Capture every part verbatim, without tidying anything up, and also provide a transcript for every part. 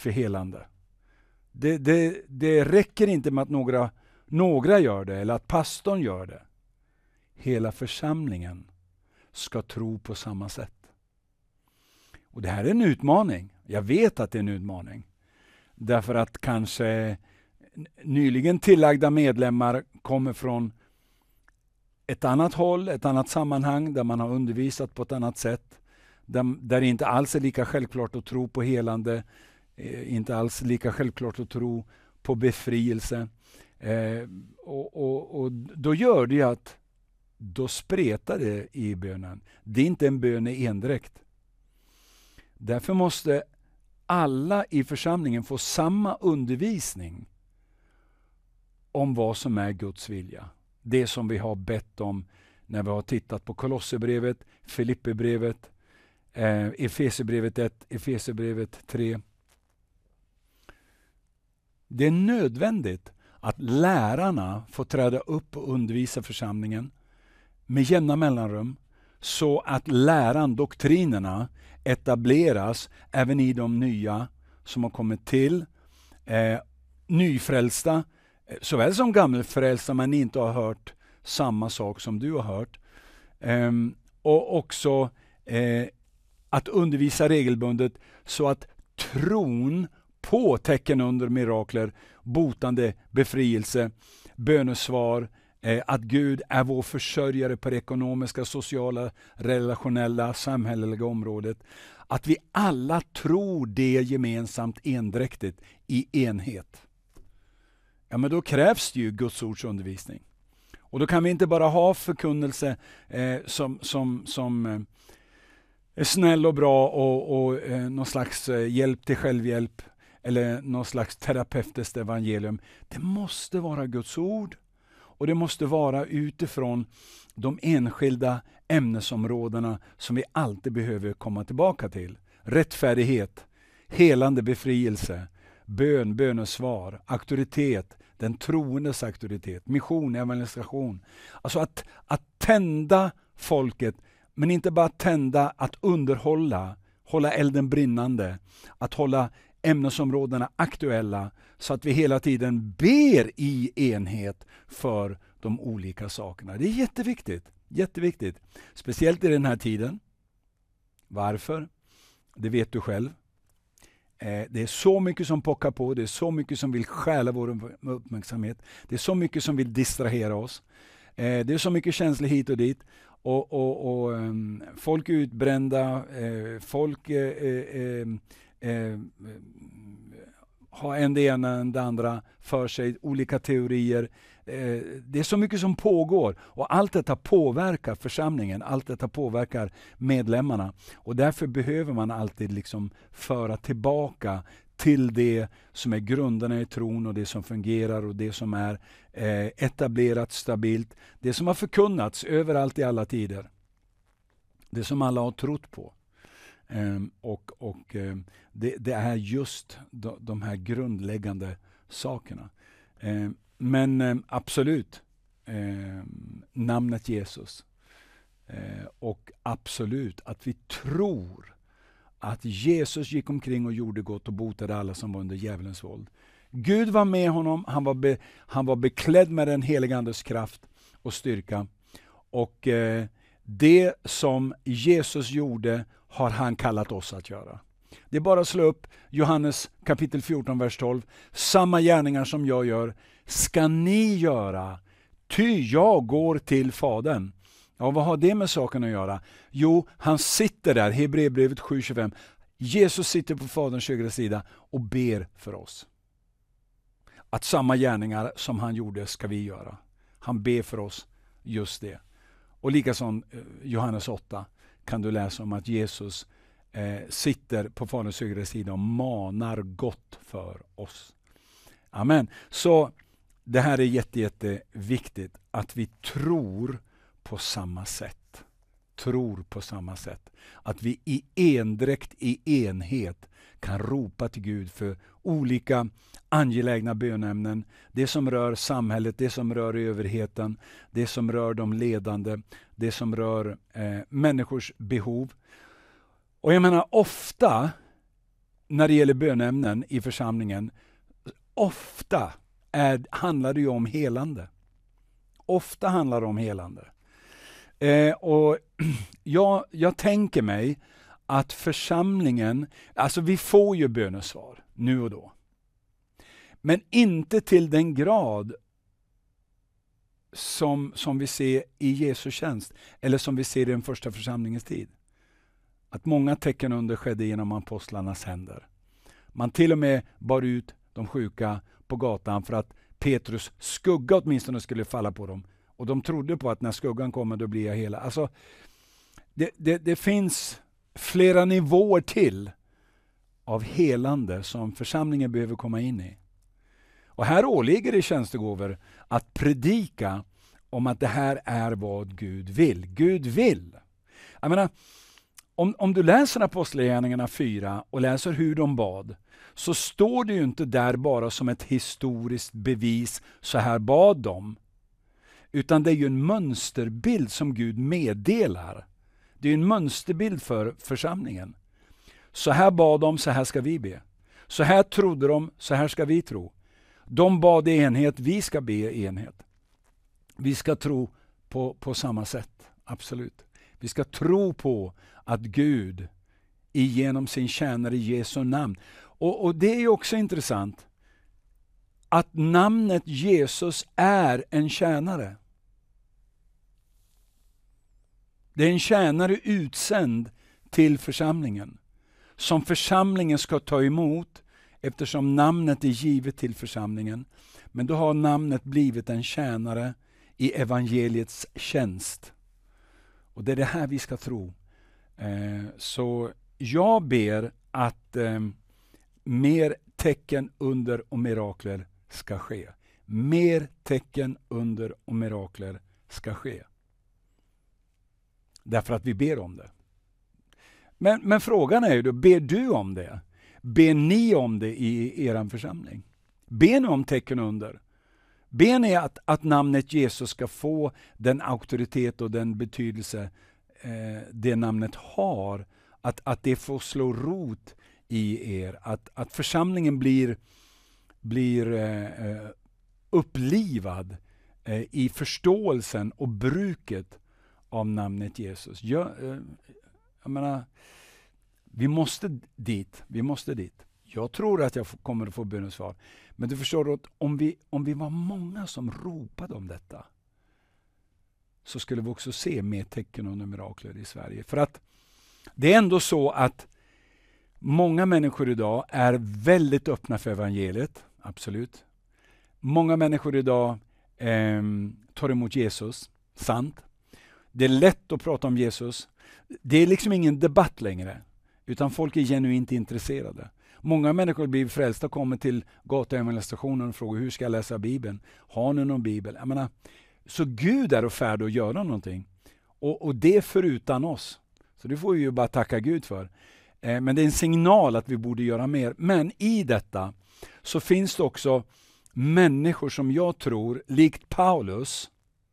för helande. Det, det, det räcker inte med att några, några gör det eller att pastorn gör det. Hela församlingen ska tro på samma sätt. Och det här är en utmaning. Jag vet att det är en utmaning. Därför att kanske nyligen tillagda medlemmar kommer från ett annat håll, ett annat sammanhang där man har undervisat på ett annat sätt. Där, där det inte alls är lika självklart att tro på helande. Eh, inte alls lika självklart att tro på befrielse. Eh, och, och, och då gör det ju att då spretar det i bönen. Det är inte en bön i endräkt. Därför måste alla i församlingen få samma undervisning om vad som är Guds vilja. Det som vi har bett om när vi har tittat på Kolosserbrevet, Filipperbrevet, eh, Efesierbrevet ett, Efesierbrevet tre. Det är nödvändigt att lärarna får träda upp och undervisa församlingen med jämna mellanrum så att läran, doktrinerna etableras även i de nya som har kommit till. Eh, nyfrälsta, såväl som gammelfrälsta men inte har hört samma sak som du har hört. Eh, och också eh, att undervisa regelbundet så att tron på tecken under mirakler, botande, befrielse, bönesvar, eh, att Gud är vår försörjare på det ekonomiska, sociala, relationella, samhälleliga området. Att vi alla tror det gemensamt endräktigt i enhet. Ja, men då krävs det ju Guds ords undervisning. Och då kan vi inte bara ha förkunnelse eh, som, som, som eh, är snäll och bra och, och eh, någon slags eh, hjälp till självhjälp eller någon slags terapeutiskt evangelium. Det måste vara Guds ord och det måste vara utifrån de enskilda ämnesområdena som vi alltid behöver komma tillbaka till. Rättfärdighet, helande befrielse, bön, bönesvar, auktoritet, den troendes auktoritet, mission, evangelisation. Alltså att, att tända folket, men inte bara tända, att underhålla, hålla elden brinnande, att hålla ämnesområdena aktuella så att vi hela tiden ber i enhet för de olika sakerna. Det är jätteviktigt, jätteviktigt. Speciellt i den här tiden. Varför? Det vet du själv. Det är så mycket som pockar på, det är så mycket som vill stjäla vår uppmärksamhet. Det är så mycket som vill distrahera oss. Det är så mycket känslor hit och dit. Och, och, och um, folk är utbrända, eh, folk eh, eh, eh, har en det ena än det andra för sig, olika teorier. Eh, det är så mycket som pågår och allt detta påverkar församlingen, allt detta påverkar medlemmarna. Och därför behöver man alltid liksom föra tillbaka till det som är grunderna i tron och det som fungerar och det som är eh, etablerat, stabilt. Det som har förkunnats överallt i alla tider. Det som alla har trott på. Eh, och och eh, det, det är just de, de här grundläggande sakerna. Eh, men eh, absolut, eh, namnet Jesus. Eh, och absolut att vi tror att Jesus gick omkring och gjorde gott och botade alla som var under djävulens våld. Gud var med honom, han var, be, han var beklädd med den heliga andes kraft och styrka. Och eh, det som Jesus gjorde har han kallat oss att göra. Det är bara att slå upp Johannes kapitel fjorton, vers tolv. Samma gärningar som jag gör ska ni göra, ty jag går till Fadern. Ja, vad har det med saken att göra? Jo, han sitter där, Hebreerbrevet sju tjugofem. Jesus sitter på Faderns högra sida och ber för oss. Att samma gärningar som han gjorde ska vi göra. Han ber för oss just det. Och likaså Johannes åtta kan du läsa om att Jesus eh, sitter på Faderns högra sida och manar gott för oss. Amen. Så det här är jätte, jätte viktigt att vi tror på samma sätt. Tror på samma sätt. Att vi i endräkt, i enhet kan ropa till Gud för olika angelägna bönämnen. Det som rör samhället, det som rör överheten, det som rör de ledande, det som rör eh, människors behov. Och jag menar ofta när det gäller bönämnen i församlingen, ofta är, handlar det ju om helande. Ofta handlar det om helande. Eh, och jag, jag tänker mig att församlingen, alltså vi får ju bönesvar nu och då. Men inte till den grad som, som vi ser i Jesu tjänst. Eller som vi ser i den första församlingens tid. Att många tecken under skedde genom apostlarnas händer. Man till och med bar ut de sjuka på gatan för att Petrus skugga åtminstone skulle falla på dem. Och de trodde på att när skuggan kommer då blir jag hela. Alltså, det, det, det finns flera nivåer till av helande som församlingen behöver komma in i. Och här åligger det tjänstegåvor att predika om att det här är vad Gud vill. Gud vill. Jag menar, om, om du läser Apostlagärningarna fyra och läser hur de bad, så står det ju inte där bara som ett historiskt bevis, så här bad de. Utan det är ju en mönsterbild som Gud meddelar. Det är en mönsterbild för församlingen. Så här bad de, så här ska vi be. Så här trodde de, så här ska vi tro. De bad i enhet, vi ska be i enhet. Vi ska tro på, på samma sätt, absolut. Vi ska tro på att Gud genom sin tjänare i Jesu namn. Och, och det är ju också intressant att namnet Jesus är en tjänare. Det är en tjänare utsänd till församlingen. Som församlingen ska ta emot eftersom namnet är givet till församlingen. Men då har namnet blivit en tjänare i evangeliets tjänst. Och det är det här vi ska tro. Eh, så jag ber att eh, mer tecken, under och mirakler ska ske. Mer tecken, under och mirakler ska ske. Därför att vi ber om det. Men, men frågan är ju då, ber du om det? Ber ni om det i er församling? Ber ni om tecken under? Ber ni att, att namnet Jesus ska få den auktoritet och den betydelse eh, det namnet har? Att, att det får slå rot i er. Att, att församlingen blir, blir eh, upplivad eh, i förståelsen och bruket av namnet Jesus. Jag, eh, jag menar, vi måste dit. Vi måste dit. Jag tror att jag kommer att få bönesvar. Men du förstår att om vi, om vi var många som ropade om detta, så skulle vi också se mer tecken och mirakler i Sverige. För att det är ändå så att många människor idag är väldigt öppna för evangeliet. Absolut. Många människor idag eh, tar emot Jesus. Sant. Det är lätt att prata om Jesus. Det är liksom ingen debatt längre. Utan folk är genuint intresserade. Många människor blir frälsta och kommer till gatuevangelstationen och frågar hur ska jag läsa Bibeln? Har ni någon Bibel? Jag menar, så Gud är färdig att göra någonting. Och, och det förutan oss. Så det får vi ju bara tacka Gud för. Eh, men det är en signal att vi borde göra mer. Men i detta så finns det också människor som jag tror, likt Paulus.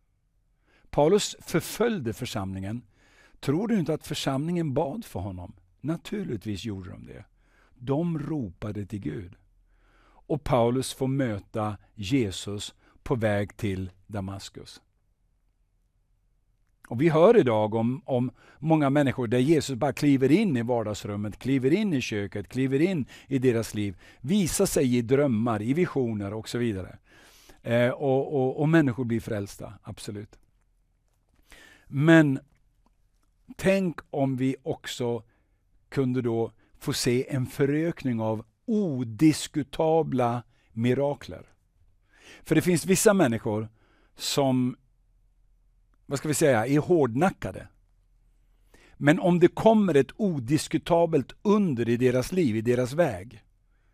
Paulus förföljde församlingen. Tror du inte att församlingen bad för honom? Naturligtvis gjorde de det. De ropade till Gud. Och Paulus får möta Jesus på väg till Damaskus. Och vi hör idag om, om många människor där Jesus bara kliver in i vardagsrummet, kliver in i köket, kliver in i deras liv, visar sig i drömmar, i visioner och så vidare. Eh, och, och, och människor blir frälsta, absolut. Men tänk om vi också kunde då få se en förökning av odiskutabla mirakler. För det finns vissa människor som, vad ska vi säga, är hårdnackade. Men om det kommer ett odiskutabelt under i deras liv, i deras väg,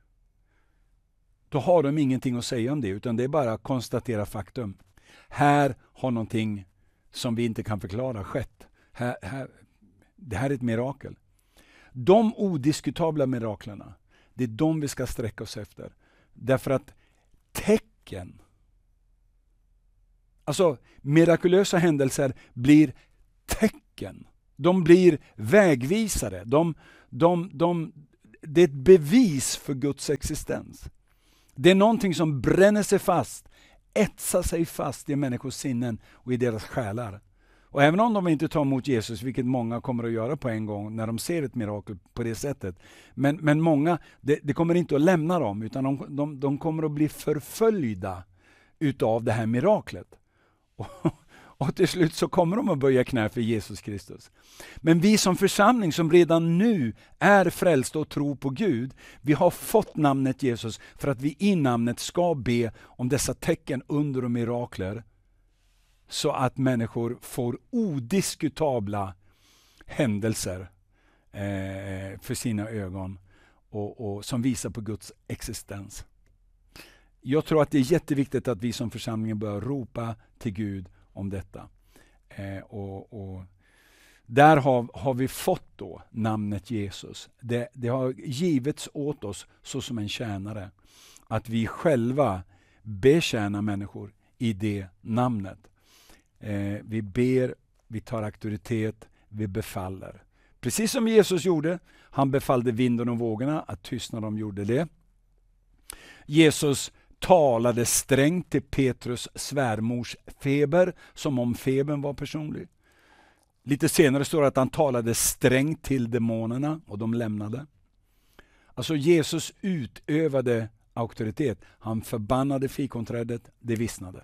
då har de ingenting att säga om det, utan det är bara att konstatera faktum. Här har någonting som vi inte kan förklara skett. Här, här, det här är ett mirakel. De odiskutabla miraklerna, det är de vi ska sträcka oss efter. Därför att tecken, alltså mirakulösa händelser blir tecken. De blir vägvisare. De, de, de, det är ett bevis för Guds existens. Det är någonting som bränner sig fast, etsar sig fast i människors sinnen och i deras själar. Och även om de inte tar emot Jesus, vilket många kommer att göra på en gång när de ser ett mirakel på det sättet. Men, men många, det, det kommer inte att lämna dem, utan de, de, de kommer att bli förföljda utav det här miraklet. Och, och till slut så kommer de att böja knä för Jesus Kristus. Men vi som församling som redan nu är frälsta och tror på Gud, vi har fått namnet Jesus för att vi i namnet ska be om dessa tecken, under och mirakler, så att människor får odiskutabla händelser eh, för sina ögon och, och som visar på Guds existens. Jag tror att det är jätteviktigt att vi som församling börjar ropa till Gud om detta. Eh, och, och där har, har vi fått då namnet Jesus. Det, det har givits åt oss så som en tjänare. Att vi själva betjänar människor i det namnet. Eh, vi ber, vi tar auktoritet, vi befaller. Precis som Jesus gjorde. Han befallde vinden och vågorna att tystna, de gjorde det. Jesus talade strängt till Petrus svärmors feber, som om febern var personlig. Lite senare står det att han talade strängt till demonerna och de lämnade. Alltså Jesus utövade auktoritet. Han förbannade fikonträdet, det vissnade.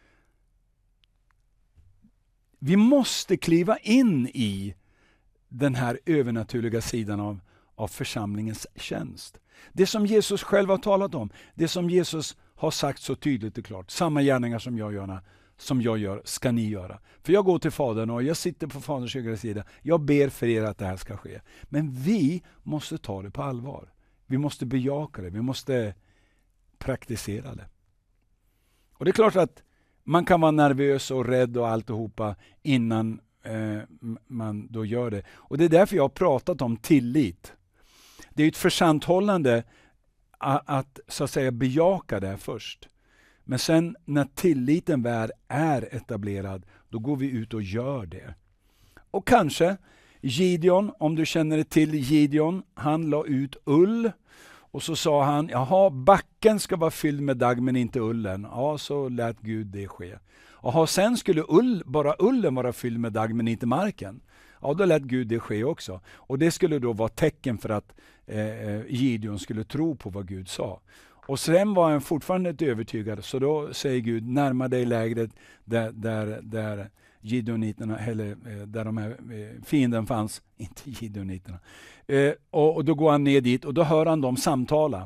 Vi måste kliva in i den här övernaturliga sidan av, av församlingens tjänst. Det som Jesus själv har talat om, det som Jesus har sagt så tydligt och klart. Samma gärningar som jag gör, som jag gör ska ni göra. För jag går till Fadern och jag sitter på Faderns högra sida. Jag ber för er att det här ska ske. Men vi måste ta det på allvar. Vi måste bejaka det. Vi måste praktisera det. Och det är klart att man kan vara nervös och rädd och alltihopa innan eh, man då gör det. Och det är därför jag har pratat om tillit. Det är ett försanthållande att, att så att säga bejaka det först. Men sen när tilliten väl är etablerad, då går vi ut och gör det. Och kanske Gideon, om du känner till Gideon, han la ut ull. Och så sa han, jaha, backen ska vara fylld med dagg men inte ullen. Ja, så lät Gud det ske. Jaha, sen skulle ull, bara ullen vara fylld med dagg men inte marken. Ja, då lät Gud det ske också. Och det skulle då vara tecken för att eh, Gideon skulle tro på vad Gud sa. Och sen var han fortfarande inte övertygad. Så då säger Gud, närma dig lägret där, där, där Gideoniterna, eller där de här fienden fanns. Inte Gideoniterna. Eh, och, och då går han ner dit och då hör han dem samtala.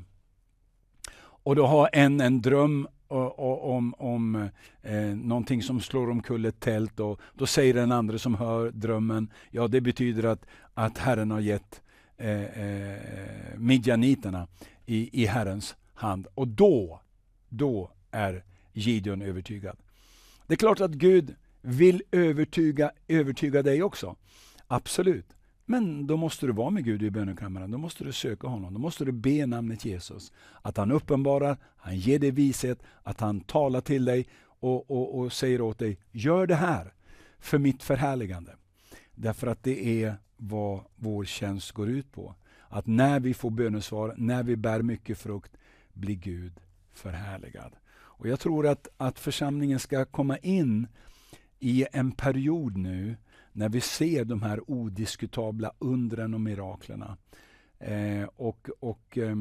Och då har en en dröm och, och, om, om eh, någonting som slår omkull ett tält. Och då säger den andra som hör drömmen, ja det betyder att, att Herren har gett eh, eh, midjaniterna i, i Herrens hand. Och då, då är Gideon övertygad. Det är klart att Gud vill övertyga, övertyga dig också. Absolut. Men då måste du vara med Gud i bönekammaren. Då måste du söka honom. Då måste du be namnet Jesus. Att han uppenbarar, han ger dig vishet, att han talar till dig och, och, och säger åt dig, gör det här för mitt förhärligande. Därför att det är vad vår tjänst går ut på. Att när vi får bönesvar, när vi bär mycket frukt, blir Gud förhärligad. Och jag tror att, att församlingen ska komma in i en period nu när vi ser de här odiskutabla undren och miraklerna. Eh, och och eh,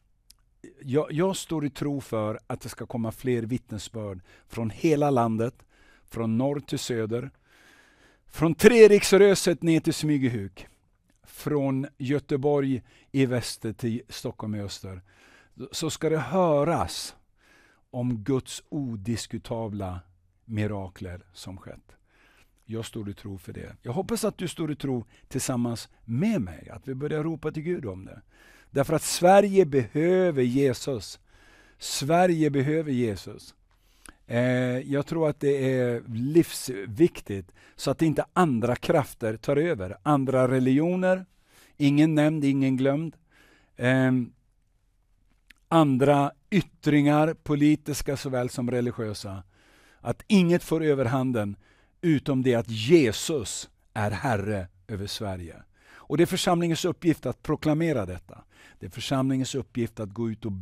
jag, jag står i tro för att det ska komma fler vittnesbörd från hela landet, från norr till söder, från Treriksröset ner till Smygehuk, från Göteborg i väster till Stockholm i öster. Så ska det höras om Guds odiskutabla mirakler som skett. Jag står i tro för det. Jag hoppas att du står i tro tillsammans med mig. Att vi börjar ropa till Gud om det. Därför att Sverige behöver Jesus. Sverige behöver Jesus. Eh, jag tror att det är livsviktigt så att inte andra krafter tar över. Andra religioner. Ingen nämnd, ingen glömd. Eh, andra yttringar, politiska såväl som religiösa. Att inget får överhanden utom det att Jesus är Herre över Sverige. Och det är församlingens uppgift att proklamera detta. Det är församlingens uppgift att gå ut och